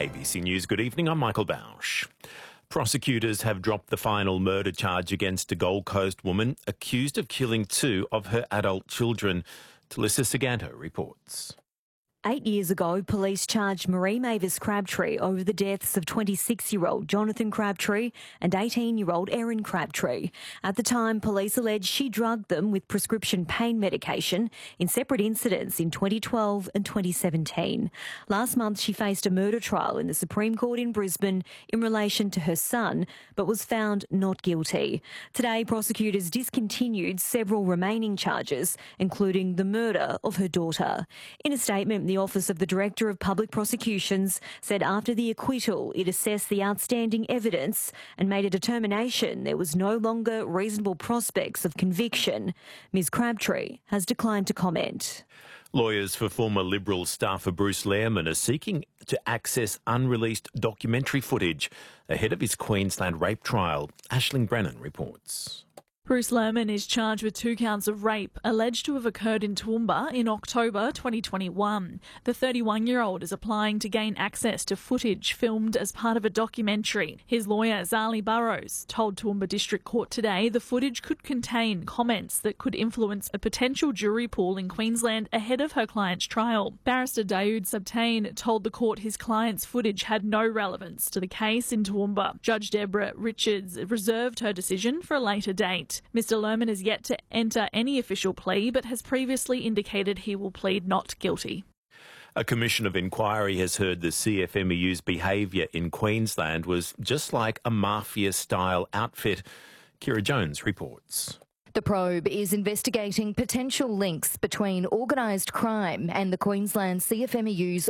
ABC News, good evening. I'm Michael Bausch. Prosecutors have dropped the final murder charge against a Gold Coast woman accused of killing two of her adult children. Talissa Saganto reports. 8 years ago, police charged Marie Mavis Crabtree over the deaths of 26-year-old Jonathan Crabtree and 18-year-old Erin Crabtree. At the time, police alleged she drugged them with prescription pain medication in separate incidents in 2012 and 2017. Last month, she faced a murder trial in the Supreme Court in Brisbane in relation to her son, but was found not guilty. Today, prosecutors discontinued several remaining charges, including the murder of her daughter. In a statement, the Office of the Director of Public Prosecutions said after the acquittal, it assessed the outstanding evidence and made a determination there was no longer reasonable prospects of conviction. Ms Crabtree has declined to comment. Lawyers for former Liberal staffer Bruce Lehrmann are seeking to access unreleased documentary footage ahead of his Queensland rape trial. Aisling Brennan reports. Bruce Lehrmann is charged with 2 counts of rape alleged to have occurred in Toowoomba in October 2021. The 31-year-old is applying to gain access to footage filmed as part of a documentary. His lawyer, Zali Burrows, told Toowoomba District Court today the footage could contain comments that could influence a potential jury pool in Queensland ahead of her client's trial. Barrister Daoud Sabtain told the court his client's footage had no relevance to the case in Toowoomba. Judge Deborah Richards reserved her decision for a later date. Mr Lehrmann is yet to enter any official plea, but has previously indicated he will plead not guilty. A commission of inquiry has heard the CFMEU's behaviour in Queensland was just like a mafia-style outfit. Kira Jones reports. The probe is investigating potential links between organised crime and the Queensland CFMEU's